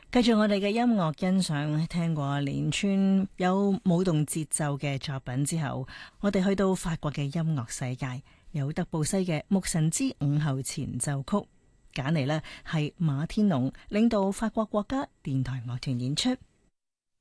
繼續我哋嘅音樂欣賞，聽過連串有舞動節奏嘅作品之後，我哋去到法國嘅音樂世界，有德布西嘅《牧神之午後前奏曲》，揀嚟呢係馬天龍領導法國國家電台樂團演出。